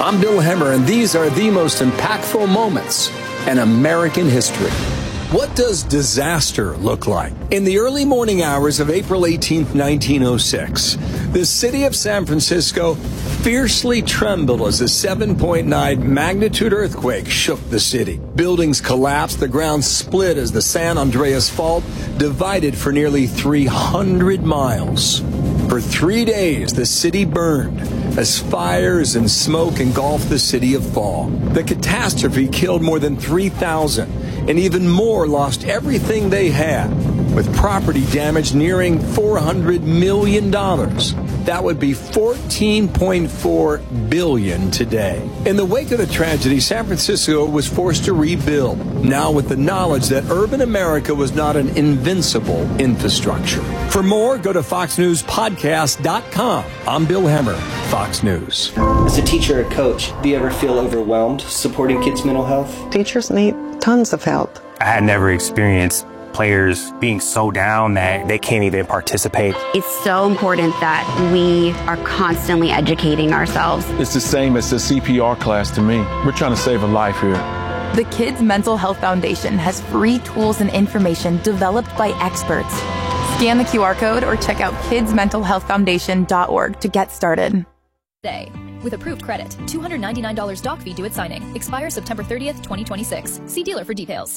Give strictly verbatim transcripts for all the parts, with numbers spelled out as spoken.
I'm Bill Hemmer, and these are the most impactful moments in American history. What does disaster look like? In the early morning hours of April eighteenth, nineteen oh six, the city of San Francisco fiercely trembled as a seven point nine magnitude earthquake shook the city. Buildings collapsed, the ground split as the San Andreas Fault divided for nearly three hundred miles. For three days, the city burned as fires and smoke engulfed the city of Fall. The catastrophe killed more than three thousand, and even more lost everything they had, with property damage nearing four hundred million dollars. That would be fourteen point four billion dollars today. In the wake of the tragedy, San Francisco was forced to rebuild, now with the knowledge that urban America was not an invincible infrastructure. For more, go to fox news podcast dot com. I'm Bill Hemmer, Fox News. As a teacher or coach, do you ever feel overwhelmed supporting kids' mental health? Teachers need tons of help. I had never experienced players being so down that they can't even participate. It's so important that we are constantly educating ourselves. It's the same as the C P R class to me. We're trying to save a life here. The Kids Mental Health Foundation has free tools and information developed by experts. Scan the Q R code or check out kids mental health foundation dot org to get started. Day. With approved credit, two hundred ninety-nine dollars doc fee due at signing. Expires September thirtieth, twenty twenty-six. See dealer for details.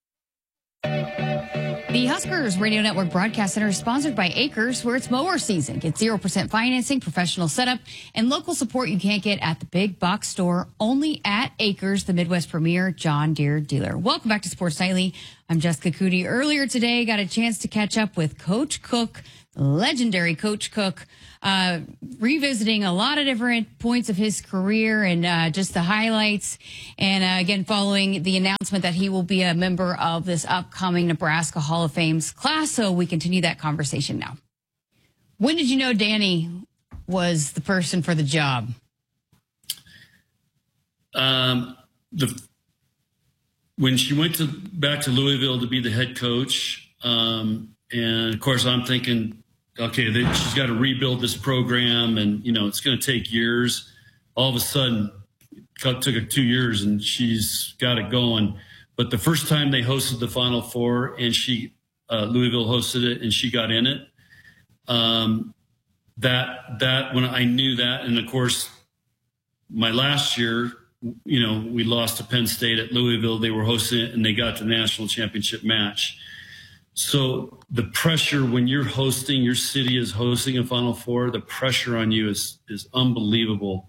The Huskers Radio Network Broadcast Center is sponsored by Acres, where it's mower season. Get zero percent financing, professional setup, and local support you can't get at the big box store. Only at Acres, the Midwest premier John Deere dealer. Welcome back to Sports Nightly. I'm Jessica Cootie. Earlier today, got a chance to catch up with Coach Cook, legendary Coach Cook, uh, revisiting a lot of different points of his career and uh, just the highlights. And uh, again, following the announcement that he will be a member of this upcoming Nebraska Hall of Fame's class. So we continue that conversation now. When did you know Danny was the person for the job? Um, the when she went to back to Louisville to be the head coach, um, and of course I'm thinking, okay, they, she's got to rebuild this program, and you know it's going to take years. All of a sudden, it took her two years, and she's got it going. But the first time they hosted the Final Four, and she uh, Louisville hosted it, and she got in it. Um, that that when I knew that, and of course, my last year, you know, we lost to Penn State at Louisville. They were hosting it, and they got to the national championship match. So the pressure when you're hosting, your city is hosting a Final Four, the pressure on you is is unbelievable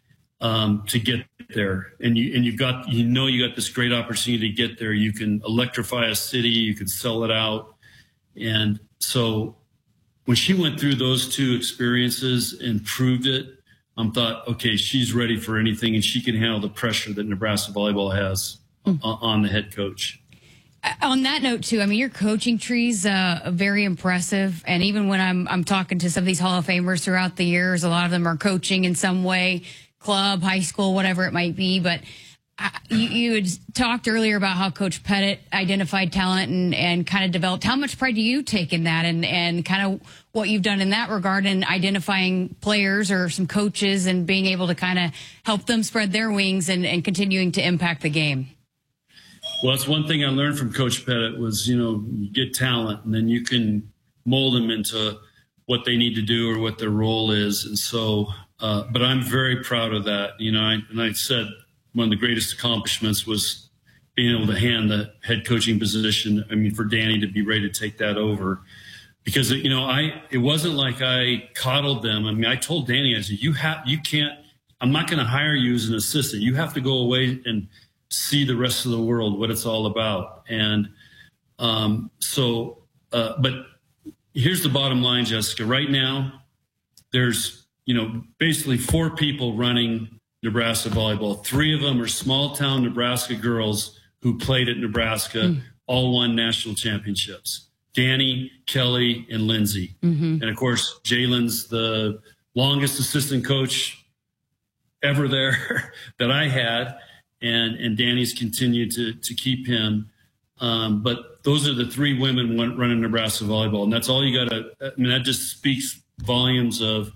um, to get there. And you and you've got you know you got this great opportunity to get there. You can electrify a city, you can sell it out. And so when she went through those two experiences and proved it, I thought, okay, she's ready for anything, and she can handle the pressure that Nebraska volleyball has mm. on the head coach. On that note, too, I mean, your coaching tree's uh, very impressive. And even when I'm I'm talking to some of these Hall of Famers throughout the years, a lot of them are coaching in some way, club, high school, whatever it might be. But uh, you, you had talked earlier about how Coach Pettit identified talent and, and kind of developed. How much pride do you take in that, and, and kind of what you've done in that regard in identifying players or some coaches and being able to kind of help them spread their wings and, and continuing to impact the game? Well, that's one thing I learned from Coach Pettit was, you know, you get talent and then you can mold them into what they need to do or what their role is. And so, uh, but I'm very proud of that. You know, I, and I said one of the greatest accomplishments was being able to hand the head coaching position. I mean, for Danny to be ready to take that over, because, you know, I, it wasn't like I coddled them. I mean, I told Danny, I said, you have, you can't, I'm not going to hire you as an assistant. You have to go away and see the rest of the world, what it's all about. And um, so, uh, but here's the bottom line, Jessica. Right now, there's, you know, basically four people running Nebraska volleyball. Three of them are small town Nebraska girls who played at Nebraska, mm. all won national championships. Danny, Kelly, and Lindsay. Mm-hmm. And of course, Jalen's the longest assistant coach ever there that I had. And, and Danny's continued to, to keep him. Um, but those are the three women running Nebraska volleyball. And that's all you got to, I mean, that just speaks volumes of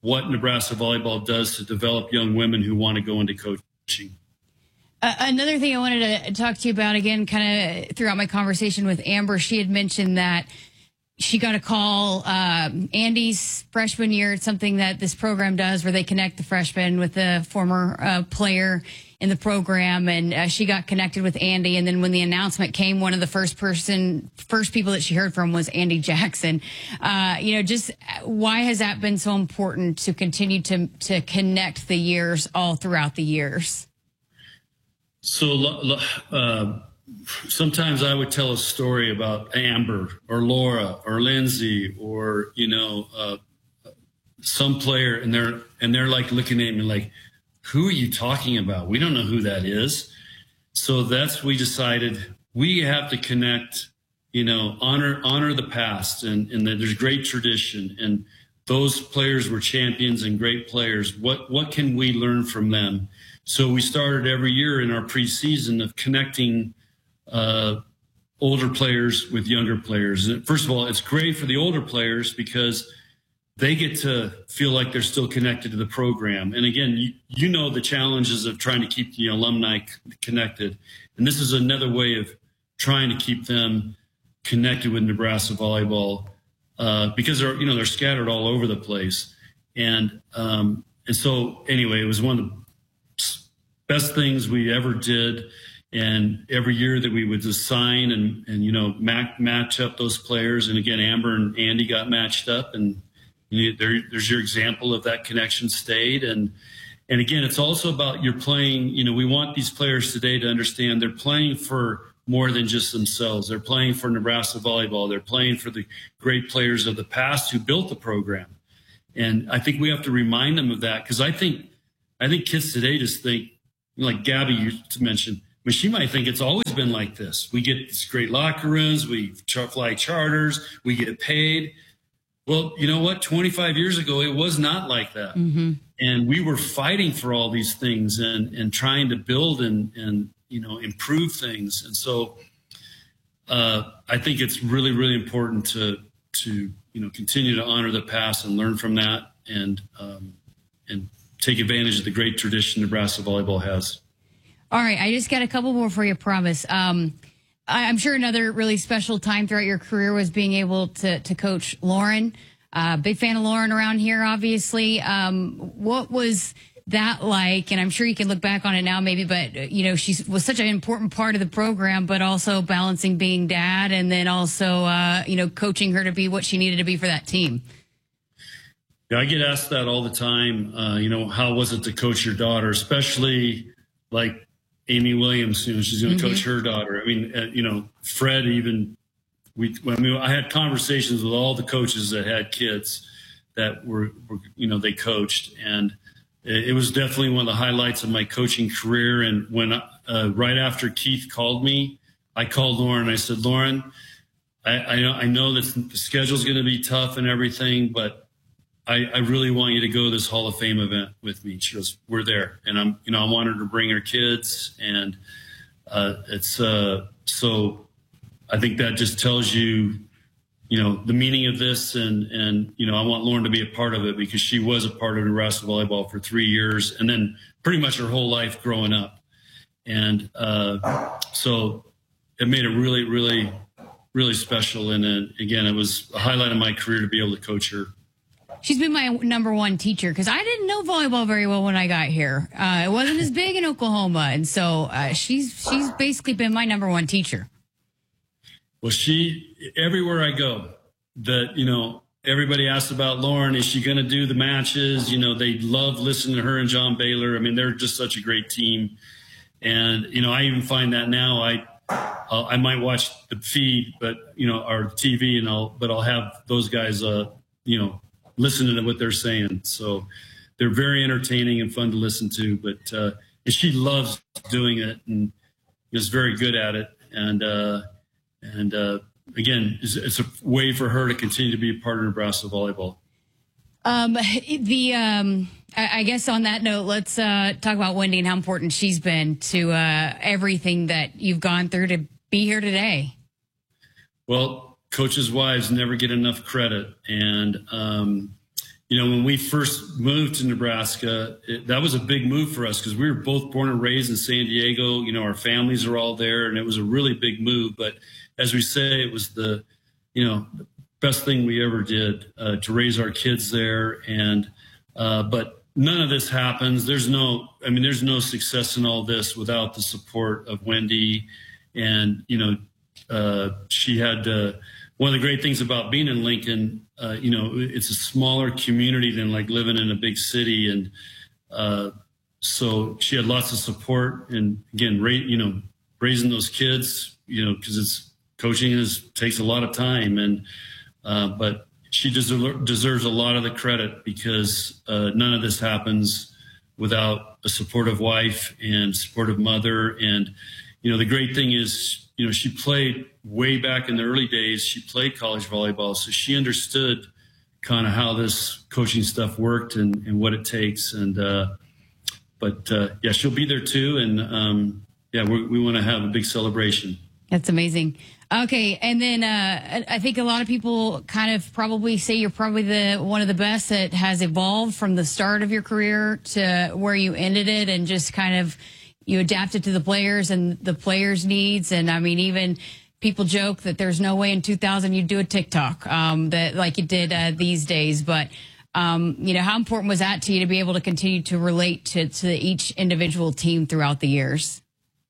what Nebraska volleyball does to develop young women who want to go into coaching. Uh, another thing I wanted to talk to you about, again, kind of throughout my conversation with Amber, she had mentioned that she got a call um, Andy's freshman year. It's something that this program does where they connect the freshman with the former uh, player in the program. And uh, she got connected with Andy. And then when the announcement came, one of the first person, first people that she heard from was Andy Jackson. Uh, you know, just why has that been so important to continue to, to connect the years all throughout the years? So, uh, sometimes I would tell a story about Amber or Laura or Lindsay or, you know, uh, some player, and they're, and they're like looking at me like, who are you talking about? We don't know who that is. So that's, we decided we have to connect, you know, honor, honor the past, and, and there's great tradition, and those players were champions and great players. What, what can we learn from them? So we started every year in our preseason of connecting uh, older players with younger players. First of all, it's great for the older players because they get to feel like they're still connected to the program. And again, you, you know the challenges of trying to keep the alumni connected. And this is another way of trying to keep them connected with Nebraska volleyball uh, because they're, you know, they're scattered all over the place. And, um, and so anyway, it was one of the best things we ever did. And every year that we would assign and, and you know, match, match up those players. And again, Amber and Andy got matched up, and you know, there, there's your example of that connection stayed. And, and again, it's also about you're playing, you know, we want these players today to understand they're playing for more than just themselves. They're playing for Nebraska volleyball. They're playing for the great players of the past who built the program. And I think we have to remind them of that, because I think, I think kids today just think, like Gabby used to mention, I mean, she might think it's always been like this. We get these great locker rooms, we fly charters, we get paid. Well, you know what? twenty-five years ago, it was not like that. Mm-hmm. And we were fighting for all these things and, and trying to build and, and, you know, improve things. And so uh, I think it's really, really important to, to, you know, continue to honor the past and learn from that, and, um, and take advantage of the great tradition Nebraska volleyball has. All right, I just got a couple more for you, promise. Um, I, I'm sure another really special time throughout your career was being able to, to coach Lauren. Uh, big fan of Lauren around here, obviously. Um, what was that like? And I'm sure you can look back on it now maybe, but, you know, she was such an important part of the program, but also balancing being dad and then also, uh, you know, coaching her to be what she needed to be for that team. Yeah, I get asked that all the time. Uh, you know, how was it to coach your daughter, especially like Amy Williams, you know, she's going to mm-hmm. coach her daughter. I mean, uh, you know, Fred even, we, I mean, I had conversations with all the coaches that had kids that were, were you know, they coached. And it, it was definitely one of the highlights of my coaching career. And when, uh, right after Keith called me, I called Lauren. I said, Lauren, I, I know, I know that the schedule's going to be tough and everything, but I, I really want you to go to this Hall of Fame event with me. She goes, we're there. And I'm, you know, I want her to bring her kids. And, uh, it's, uh, so I think that just tells you, you know, the meaning of this. And, and, you know, I want Lauren to be a part of it because she was a part of Nebraska volleyball for three years and then pretty much her whole life growing up. And, uh, so it made it really, really, really special. And then again, it was a highlight of my career to be able to coach her. She's been my number one teacher because I didn't know volleyball very well when I got here. Uh, it wasn't as big in Oklahoma. And so uh, she's she's basically been my number one teacher. Well, she, everywhere I go, that, you know, everybody asks about Lauren. Is she going to do the matches? You know, they love listening to her and John Baylor. I mean, they're just such a great team. And, you know, I even find that now I uh, I might watch the feed, but, you know, our T V, and I'll, but I'll have those guys, uh, you know, listening to what they're saying. So they're very entertaining and fun to listen to, but, uh, and she loves doing it and is very good at it. And, uh, and, uh, again, it's, it's a way for her to continue to be a part of Nebraska volleyball. Um, the, um, I, I guess on that note, let's, uh, talk about Wendy and how important she's been to, uh, everything that you've gone through to be here today. Well, coaches' wives never get enough credit. And, um, you know, when we first moved to Nebraska, it, that was a big move for us because we were both born and raised in San Diego. You know, our families are all there, and it was a really big move. But as we say, it was the, you know, the best thing we ever did uh, to raise our kids there. And, uh, but none of this happens. There's no, I mean, there's no success in all this without the support of Wendy. And, you know, uh, she had, uh, one of the great things about being in Lincoln, uh, you know, it's a smaller community than like living in a big city. And uh, so she had lots of support. And again, ra- you know, raising those kids, you know, because it's coaching is takes a lot of time. And uh, but she deser- deserves a lot of the credit because uh, none of this happens without a supportive wife and supportive mother. And, you know, the great thing is, you know, she played way back in the early days. She played college volleyball, so she understood kind of how this coaching stuff worked and, and what it takes. And uh, but uh, yeah, she'll be there too. And um, yeah, we're, we want to have a big celebration. That's amazing. Okay, and then uh, I think a lot of people kind of probably say you're probably the one of the best that has evolved from the start of your career to where you ended it, and just kind of you adapted to the players and the players' needs. And I mean, even people joke that there's no way in two thousand you'd do a TikTok um, that like you did uh, these days. But um, you know, how important was that to you to be able to continue to relate to, to each individual team throughout the years?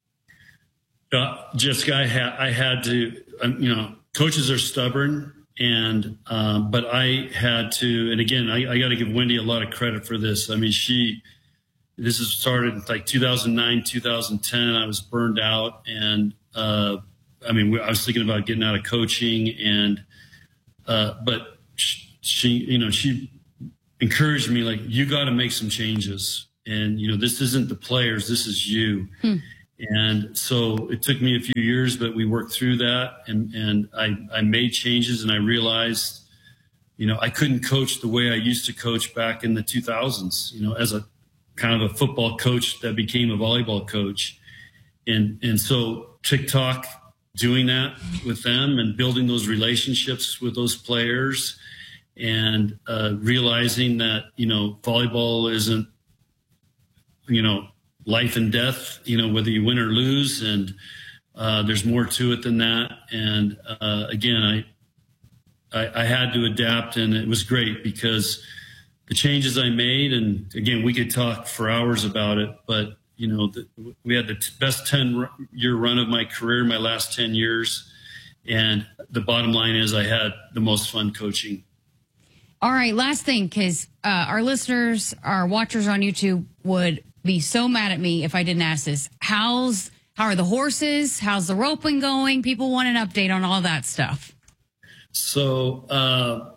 Uh, Jessica, I had, I had to, um, you know, coaches are stubborn, and, um, but I had to, and again, I, I got to give Wendy a lot of credit for this. I mean, she, this has started in like two thousand nine, two thousand ten. I was burned out, and, uh, I mean, I was thinking about getting out of coaching, and, uh, but she, you know, she encouraged me, like, you got to make some changes. And, you know, this isn't the players, this is you. Hmm. And so it took me a few years, but we worked through that, and, and I, I made changes, and I realized, you know, I couldn't coach the way I used to coach back in the two thousands, you know, as a kind of a football coach that became a volleyball coach. And, and so TikTok, doing that with them and building those relationships with those players, and uh, realizing that, you know, volleyball isn't, you know, life and death, you know, whether you win or lose. And uh, there's more to it than that. And uh, again, I, I, I had to adapt, and it was great because the changes I made, and again, we could talk for hours about it, but you know, the, we had the t- best ten year run of my career, my last ten years. And the bottom line is I had the most fun coaching. All right. Last thing, because uh, our listeners, our watchers on YouTube would be so mad at me if I didn't ask this. How's, how are the horses? How's the roping going? People want an update on all that stuff. So, uh,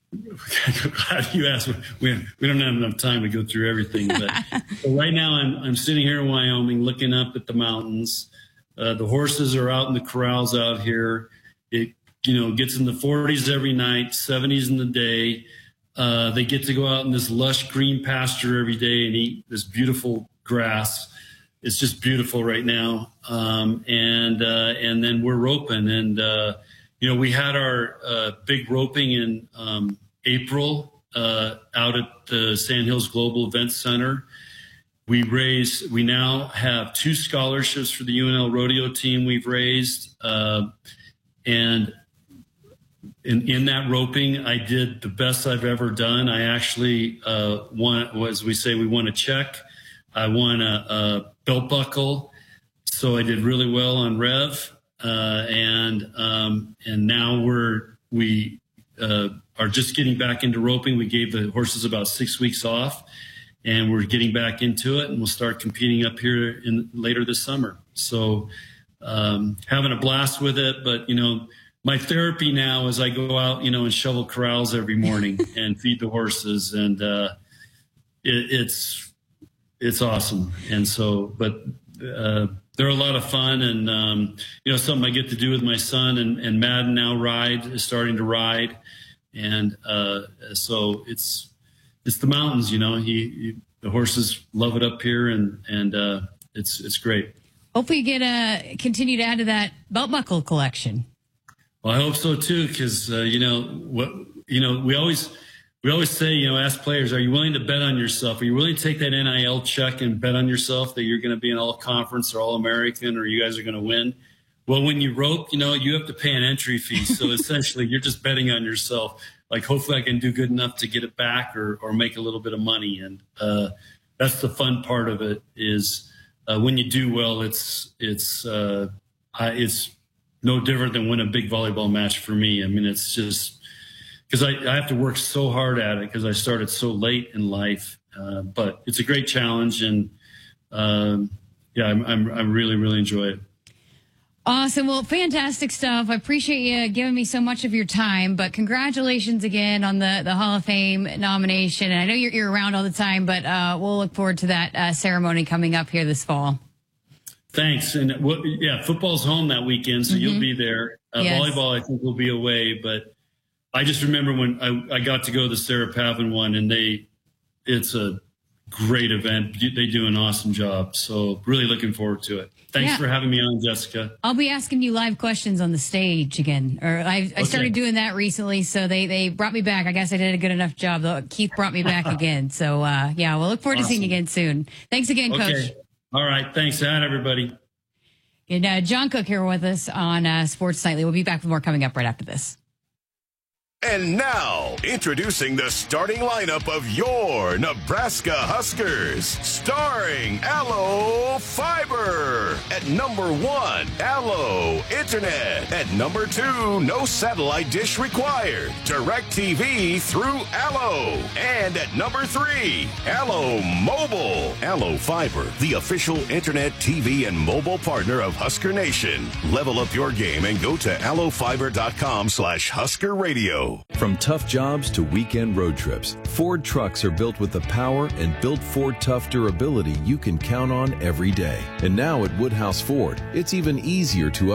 glad you asked. We, we don't have enough time to go through everything, but so right now I'm, I'm sitting here in Wyoming looking up at the mountains. Uh, the horses are out in the corrals out here. It, you know, gets in the forties every night, seventies in the day. Uh, they get to go out in this lush green pasture every day and eat this beautiful grass. It's just beautiful right now. Um, and, uh, and then we're roping, and, uh, you know, we had our uh, big roping in um, April uh, out at the Sand Hills Global Events Center. We raised, we now have two scholarships for the U N L rodeo team we've raised. Uh, and in, in that roping, I did the best I've ever done. I actually uh, won, as we say, we won a check. I won a, a belt buckle. So I did really well on Rev. Uh, and, um, and now we're, we, uh, are just getting back into roping. We gave the horses about six weeks off, and we're getting back into it, and we'll start competing up here in later this summer. So, um, having a blast with it. But, you know, my therapy now is I go out, you know, and shovel corrals every morning and feed the horses, and, uh, it, it's, it's awesome. And so, but, uh, they're a lot of fun, and, um, you know, something I get to do with my son, and, and Madden now ride is starting to ride. And, uh, so it's, it's the mountains, you know, he, he the horses love it up here, and, and, uh, it's, it's great. Hopefully you get a, continue to add to that belt buckle collection. Well, I hope so too. Cause, uh, you know, what, you know, we always, we always say, you know, ask players, are you willing to bet on yourself? Are you willing to take that N I L check and bet on yourself that you're going to be an all-conference or all-American or you guys are going to win? Well, when you rope, you know, you have to pay an entry fee. So essentially, you're just betting on yourself. Like, hopefully I can do good enough to get it back or, or make a little bit of money. And uh, that's the fun part of it is uh, when you do well, it's it's uh, I, it's no different than win a big volleyball match for me. I mean, it's just because I, I have to work so hard at it because I started so late in life. Uh, but it's a great challenge. And, um, yeah, I'm, I'm, I really, really enjoy it. Awesome. Well, fantastic stuff. I appreciate you giving me so much of your time, but congratulations again on the, the Hall of Fame nomination. And I know you're, you're around all the time, but uh, we'll look forward to that uh, ceremony coming up here this fall. Thanks. And what, yeah, football's home that weekend, so mm-hmm. you'll be there. Uh, yes. Volleyball, I think, will be away, but I just remember when I, I got to go to the Sarah Pavin one, and they, it's a great event. They do an awesome job. So really looking forward to it. Thanks yeah. for having me on, Jessica. I'll be asking you live questions on the stage again. Or I, I okay. started doing that recently, so they, they brought me back. I guess I did a good enough job, though. Keith brought me back again. So, uh, yeah, we'll look forward awesome. to seeing you again soon. Thanks again, okay. Coach. All right. Thanks, Ad, everybody. And uh, John Cook here with us on uh, Sports Nightly. We'll be back with more coming up right after this. And now, introducing the starting lineup of your Nebraska Huskers. Starring Allo Fiber. At number one, Allo Internet. At number two, no satellite dish required. DirecTV through Allo. And at number three, Allo Mobile. Allo Fiber, the official internet, T V, and mobile partner of Husker Nation. Level up your game and go to allofiber.com slash Husker Radio. From tough jobs to weekend road trips, Ford trucks are built with the power and built Ford Tough durability you can count on every day. And now at Woodhouse Ford, it's even easier to